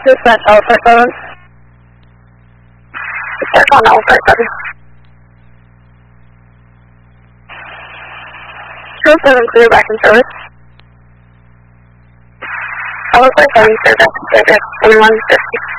Dispatch all 47. Dispatch on all 47. 207 clear back in service. All 47 clear back in service. 2150.